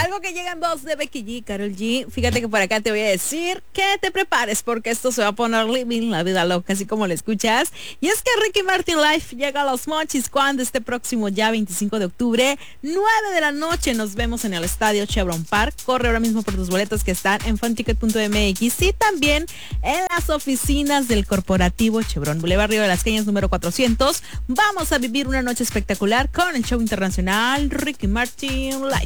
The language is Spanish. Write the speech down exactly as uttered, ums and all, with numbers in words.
Algo que llega en voz de Becky G, Karol G. Fíjate que por acá te voy a decir que te prepares porque esto se va a poner living la vida loca, así como lo escuchas. Y es que Ricky Martin Live llega a Los Mochis cuando este próximo ya veinticinco de octubre, nueve de la noche, nos vemos en el estadio Chevron Park. Corre ahora mismo por tus boletos que están en funticket punto m x y también en las oficinas del corporativo Chevron Boulevard Río de las Cañas número cuatrocientos. Vamos a vivir una noche espectacular con el show internacional Ricky Martin Live.